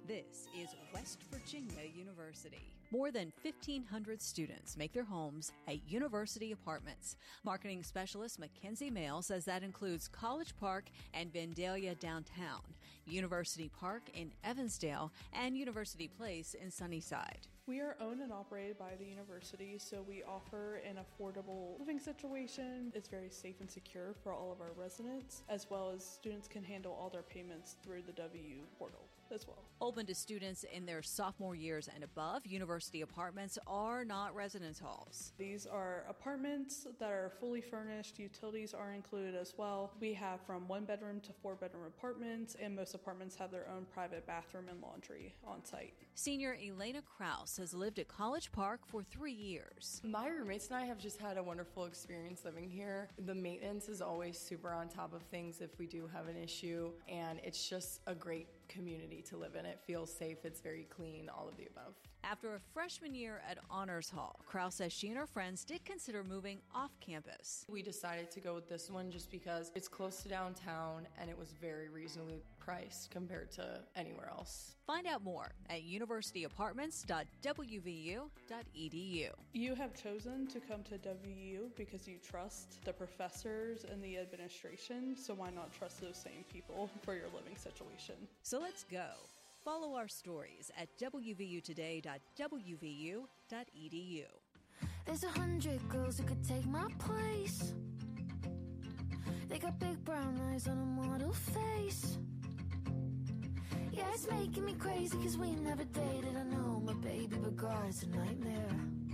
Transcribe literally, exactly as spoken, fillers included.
This is West Virginia University. More than fifteen hundred students make their homes at University Apartments. Marketing specialist Mackenzie Mail says that includes College Park and Vandalia downtown, University Park in Evansdale, and University Place in Sunnyside. We are owned and operated by the university, so we offer an affordable living situation. It's very safe and secure for all of our residents, as well as students can handle all their payments through the W U portal as well. Open to students in their sophomore years and above, University Apartments are not residence halls. These are apartments that are fully furnished. Utilities are included as well. We have from one bedroom to four bedroom apartments, and most apartments have their own private bathroom and laundry on site. Senior Elena Krause has lived at College Park for three years. My roommates and I have just had a wonderful experience living here. The maintenance is always super on top of things if we do have an issue, and it's just a great community to live in. It feels safe, it's very clean, all of the above. After a freshman year at Honors Hall, Krause says she and her friends did consider moving off campus. We decided to go with this one just because it's close to downtown and it was very reasonably priced compared to anywhere else. Find out more at university apartments dot w v u dot e d u. You have chosen to come to W U because you trust the professors and the administration, so why not trust those same people for your living situation? So let's go. Follow our stories at w v u today dot w v u dot e d u. There's a hundred girls who could take my place. They got big brown eyes on a model face. Yeah, it's making me crazy cause we never dated. I know my baby, but God, it's a nightmare.